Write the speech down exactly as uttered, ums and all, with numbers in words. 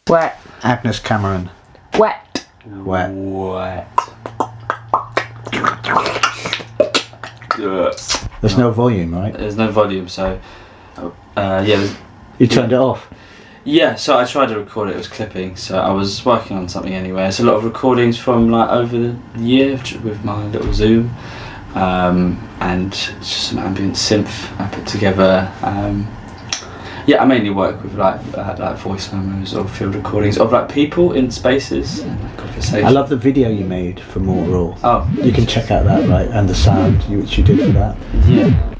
Wet. Agnes Cameron. Wet. Wet. Wet. There's no volume, right? There's no volume, so uh, yeah. You turned it off. Yeah, so I tried to record it. It was clipping, so I was working on something anyway. It's a lot of recordings from like over the year with my little Zoom, um, and it's just some ambient synth I put together. Um, yeah, I mainly work with like uh, like voice memos or field recordings of like people in spaces and like conversations. I love the video you made for Mortal. Oh, You can check out that, right? And the sound you, which you did for that. yeah.